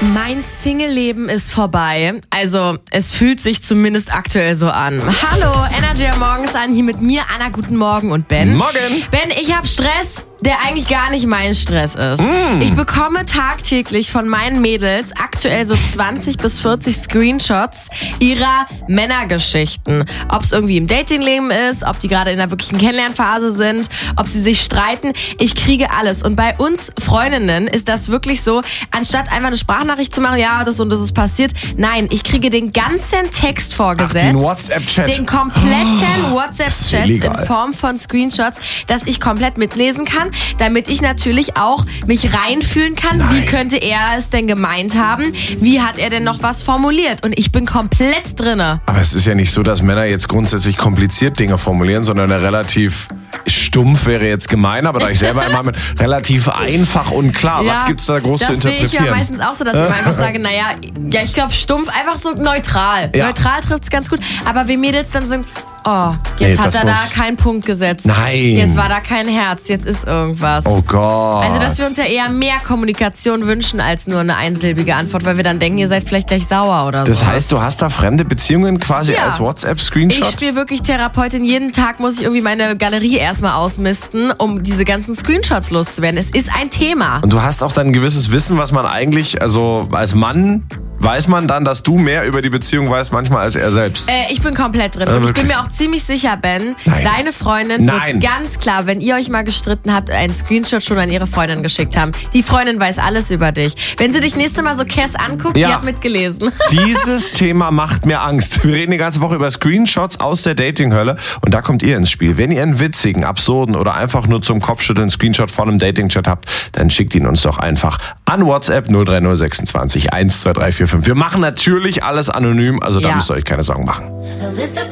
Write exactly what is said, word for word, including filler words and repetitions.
Mein Single-Leben ist vorbei. Also, es fühlt sich zumindest aktuell so an. Hallo, Energy am Morgen ist an, hier mit mir, Anna, guten Morgen und Ben. Morgen. Ben, ich hab Stress, der eigentlich gar nicht mein Stress ist. Mm. Ich bekomme tagtäglich von meinen Mädels aktuell so zwanzig bis vierzig Screenshots ihrer Männergeschichten. Ob es irgendwie im Datingleben ist, ob die gerade in einer wirklichen Kennenlernphase sind, ob sie sich streiten. Ich kriege alles. Und bei uns Freundinnen ist das wirklich so, anstatt einfach eine Sprachnachricht zu machen, ja, das und das ist passiert. Nein, ich kriege den ganzen Text vorgesetzt. Ach, den WhatsApp-Chat. Den kompletten Oh, WhatsApp-Chat in Form von Screenshots, dass ich komplett mitlesen kann, damit ich natürlich auch mich reinfühlen kann. Nein. Wie könnte er es denn gemeint haben? Wie hat er denn noch was formuliert? Und ich bin komplett drinne. Aber es ist ja nicht so, dass Männer jetzt grundsätzlich kompliziert Dinge formulieren, sondern eine relativ stumpf wäre jetzt gemein, aber da ich selber immer mit relativ einfach und klar. Ja, Was gibt's da groß zu interpretieren? Das sehe ich ja meistens auch so, dass ich immer einfach sage, naja, ja, ich glaube stumpf, einfach so neutral. Ja. Neutral trifft's ganz gut. Aber wie Mädels dann sind, oh, jetzt Nee, hat das er da muss- keinen Punkt gesetzt. Nein. Jetzt war da kein Herz, jetzt ist irgendwas. Oh Gott. Also, dass wir uns ja eher mehr Kommunikation wünschen als nur eine einsilbige Antwort, weil wir dann denken, ihr seid vielleicht gleich sauer oder so. Das heißt, du hast da fremde Beziehungen quasi Ja. als Ich WhatsApp-Screenshot? spiele wirklich Therapeutin. Jeden Tag muss ich irgendwie meine Galerie erstmal ausmisten, um diese ganzen Screenshots loszuwerden. Es ist ein Thema. Und du hast auch dann ein gewisses Wissen, was man eigentlich, also als Mann, weiß man dann, dass du mehr über die Beziehung weißt manchmal als er selbst. Äh, ich bin komplett drin. Äh, Und ich bin wirklich? mir auch ziemlich sicher, Ben, Nein. deine Freundin Nein. wird ganz klar, wenn ihr euch mal gestritten habt, einen Screenshot schon an ihre Freundin geschickt haben. Die Freundin weiß alles über dich. Wenn sie dich nächste Mal so Cass anguckt, Ja. die hat mitgelesen. Dieses Thema macht mir Angst. Wir reden die ganze Woche über Screenshots aus der Datinghölle und da kommt ihr ins Spiel. Wenn ihr einen witzigen, absurden oder einfach nur zum Kopfschütteln Screenshot von einem Dating-Chat habt, dann schickt ihn uns doch einfach an WhatsApp null drei null sechsundzwanzig eins zwei drei vier fünf. Wir machen natürlich alles anonym, also da Ja. müsst ihr euch keine Sorgen machen. Elizabeth